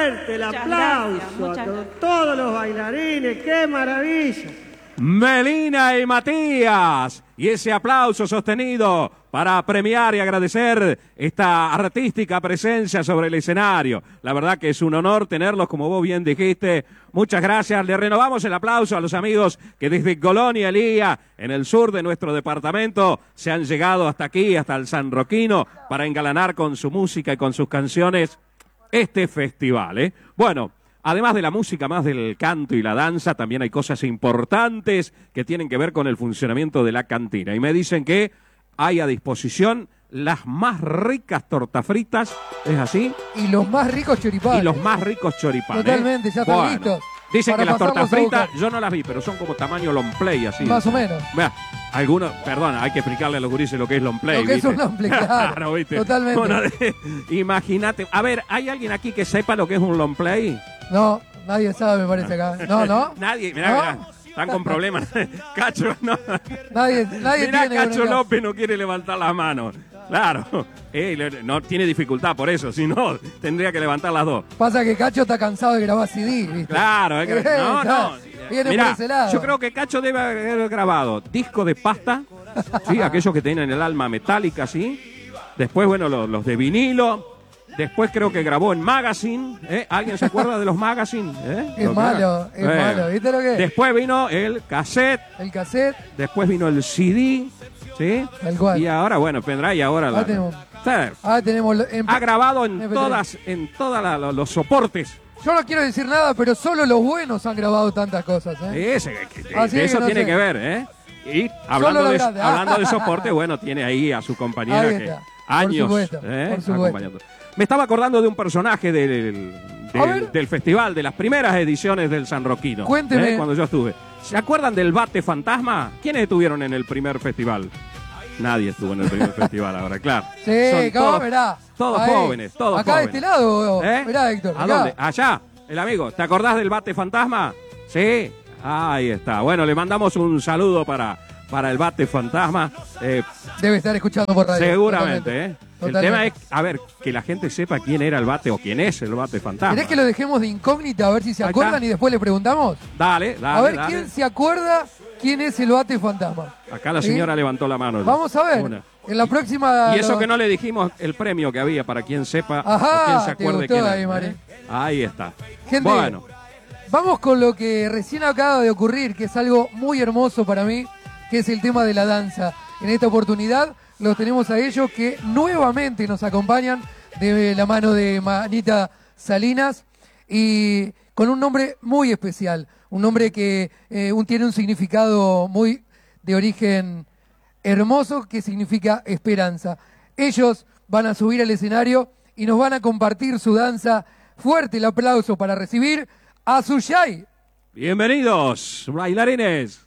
fuerte el aplauso a todos los bailarines. ¡Qué maravilla! Melina y Matías. Y ese aplauso sostenido para premiar y agradecer esta artística presencia sobre el escenario. La verdad que es un honor tenerlos, como vos bien dijiste. Muchas gracias. Le renovamos el aplauso a los amigos que desde Colón y Elía, en el sur de nuestro departamento, se han llegado hasta aquí, hasta el San Roquino, para engalanar con su música y con sus canciones este festival, Bueno, además de la música, más del canto y la danza, también hay cosas importantes que tienen que ver con el funcionamiento de la cantina. Y me dicen que hay a disposición las más ricas tortas fritas, ¿es así? Y los más ricos choripanes. Y los más ricos choripanes. Totalmente, ya están listos. Dicen que las tortas fritas, yo no las vi, pero son como tamaño long play, así. Más o menos. Vea, algunos, perdón, hay que explicarle a los gurises lo que es long play. Lo que ¿viste? es un long play, claro, ¿viste? Totalmente. Bueno, imagínate, a ver, ¿hay alguien aquí que sepa lo que es un long play? No, nadie sabe, me parece acá. No. Nadie, mirá, ¿No? mirá, están con problemas. Cacho, no. Nadie Mirá, tiene. Cacho López no quiere levantar las manos. Claro, no tiene dificultad por eso, si no, tendría que levantar las dos. Pasa que Cacho está cansado de grabar CD, ¿viste? Claro, es que, no. Viene Mirá, por ese lado. yo creo que Cacho debe haber grabado disco de pasta, sí, aquellos que tienen el alma metálica, sí. Después, bueno, los de vinilo. Después creo que grabó en Magazine, ¿Alguien se acuerda de los Magazine? Es malo, ¿viste lo que es? Después vino el cassette. El cassette. Después vino el CD, ¿sí? Tal cual. Y ahora, bueno, pendrive y ahora tenemos ha grabado en todos los soportes. Yo no quiero decir nada, pero solo los buenos han grabado tantas cosas, De eso no tiene sé. que ver, Y hablando de soporte, bueno, tiene ahí a su compañera que años por supuesto. acompañando. Me estaba acordando de un personaje del festival, de las primeras ediciones del San Roquino. Cuénteme. Cuando yo estuve. ¿Se acuerdan del Bate Fantasma? ¿Quiénes estuvieron en el primer festival? Nadie estuvo en el primer festival ahora, claro. Sí, verá. Todos jóvenes, todos acá jóvenes. De este lado, verá, Héctor. ¿A dónde? Allá, el amigo. ¿Te acordás del Bate Fantasma? Sí. Ahí está. Bueno, le mandamos un saludo para el Bate Fantasma. Debe estar escuchando por radio. Seguramente, El tema es, a ver, que la gente sepa quién era el Bate o quién es el Bate Fantasma. ¿Querés que lo dejemos de incógnita a ver si se acuerdan y después le preguntamos? Dale. A ver quién se acuerda quién es el Bate Fantasma. Acá la señora levantó la mano. Vamos a ver. En la próxima... Y eso que no le dijimos el premio que había para quien sepa o quien se acuerde quién es. Ahí está. Gente, bueno. Vamos con lo que recién acaba de ocurrir, que es algo muy hermoso para mí, que es el tema de la danza. En esta oportunidad los tenemos a ellos que nuevamente nos acompañan de la mano de Manita Salinas y con un nombre muy especial, un nombre que tiene un significado muy de origen hermoso que significa esperanza. Ellos van a subir al escenario y nos van a compartir su danza. Fuerte el aplauso para recibir a Suyai. Bienvenidos, bailarines.